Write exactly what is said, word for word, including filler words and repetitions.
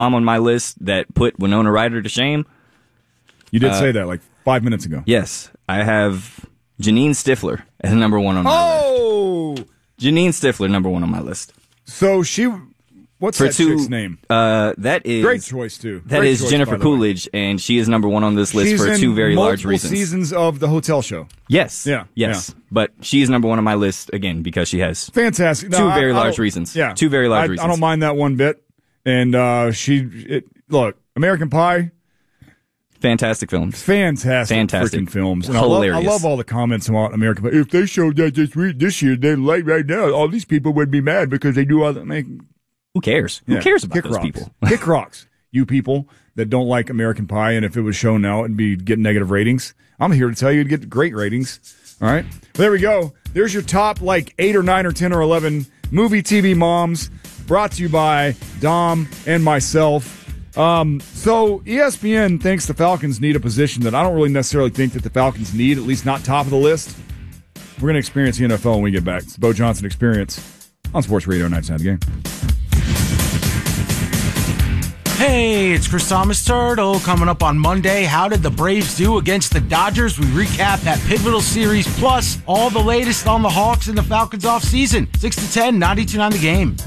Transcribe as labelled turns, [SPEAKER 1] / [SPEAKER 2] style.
[SPEAKER 1] I'm on my list that put Winona Ryder to shame.
[SPEAKER 2] You did
[SPEAKER 1] uh,
[SPEAKER 2] say that like five minutes ago.
[SPEAKER 1] Yes, I have Janine Stifler as number one on my
[SPEAKER 2] oh!
[SPEAKER 1] list. Janine Stifler, number one on my list.
[SPEAKER 2] So she, what's
[SPEAKER 1] For
[SPEAKER 2] that
[SPEAKER 1] two,
[SPEAKER 2] chick's name?
[SPEAKER 1] Uh, that is
[SPEAKER 2] Great choice too.
[SPEAKER 1] That
[SPEAKER 2] Great
[SPEAKER 1] is
[SPEAKER 2] choice,
[SPEAKER 1] Jennifer Coolidge, and she is number one on this list
[SPEAKER 2] She's
[SPEAKER 1] for
[SPEAKER 2] in
[SPEAKER 1] two very large
[SPEAKER 2] multiple
[SPEAKER 1] reasons.
[SPEAKER 2] Seasons of the Hotel Show.
[SPEAKER 1] Yes.
[SPEAKER 2] Yeah.
[SPEAKER 1] Yes.
[SPEAKER 2] Yeah.
[SPEAKER 1] But she is number one on my list again because she has
[SPEAKER 2] fantastic.
[SPEAKER 1] Two
[SPEAKER 2] No,
[SPEAKER 1] very
[SPEAKER 2] I, I
[SPEAKER 1] large reasons.
[SPEAKER 2] Yeah.
[SPEAKER 1] Two very large
[SPEAKER 2] I,
[SPEAKER 1] reasons.
[SPEAKER 2] I don't mind that one bit. And uh, she, it, look, American Pie.
[SPEAKER 1] Fantastic films.
[SPEAKER 2] Fantastic,
[SPEAKER 1] Fantastic.
[SPEAKER 2] freaking films. And
[SPEAKER 1] Hilarious.
[SPEAKER 2] I love, I love all the comments about American Pie. If they showed that this week, this year, they're late right now, all these people would be mad because they do all that. Make,
[SPEAKER 1] Who cares?
[SPEAKER 2] yeah.
[SPEAKER 1] Who cares about
[SPEAKER 2] Kick
[SPEAKER 1] those
[SPEAKER 2] rocks.
[SPEAKER 1] people?
[SPEAKER 2] Kick rocks. You people that don't like American Pie, and if it was shown now, it'd be getting negative ratings. I'm here to tell you it'd get great ratings. All right? There we go. There's your top, like, eight or nine or ten or eleven movie T V moms brought to you by Dom and myself. Um, so E S P N thinks the Falcons need a position that I don't really necessarily think that the Falcons need, at least not top of the list. We're going to experience the N F L when we get back. It's the Bo Johnson Experience on Sports Radio ninety percent of the game.
[SPEAKER 3] Hey, it's Chris Thomas Turtle coming up on Monday. How did the Braves do against the Dodgers? We recap that pivotal series plus all the latest on the Hawks and the Falcons off season. six to ten, ninety-two point nine The Game.